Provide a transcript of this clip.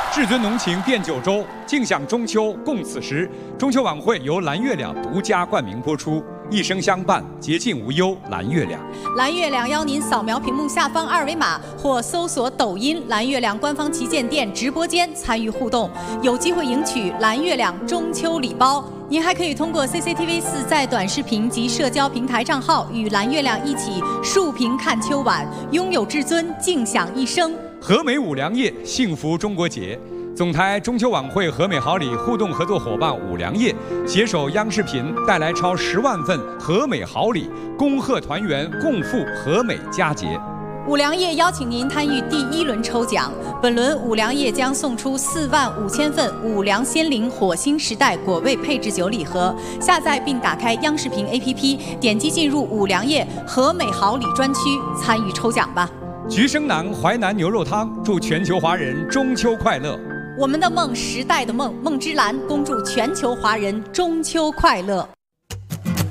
至尊浓情变九州，尽享中秋共此时。中秋晚会由蓝月亮独家冠名播出，一生相伴，节庆无忧。蓝月亮， 蓝月亮邀您扫描屏幕下方二维码，或搜索抖音蓝月亮官方旗舰店直播间参与互动，有机会赢取蓝月亮中秋礼包。您还可以通过 CCTV4在短视频及社交平台账号与蓝月亮一起竖屏看秋晚，拥有至尊，尽享一生。 和美五粮液，幸福中国节。总台中秋晚会和美好礼互动合作伙伴五粮液携手央视频，带来超10万份和美好礼，恭贺团圆，共赴和美佳节。 五粮液邀请您参与第1轮抽奖，本轮五粮液将送出45000份五粮鲜灵火星时代果味配置酒礼盒。下载并打开央视频 APP， 点击进入五粮液和美好礼专区参与抽奖吧。 菊生南淮南牛肉汤祝全球华人中秋快乐。 我们的梦，时代的梦，梦之蓝恭祝全球华人中秋快乐。